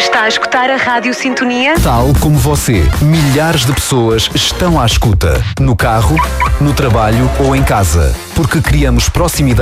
Está a escutar a Rádio Sintonia? Tal como você, milhares de pessoas estão à escuta. No carro, no trabalho ou em casa. Porque criamos proximidade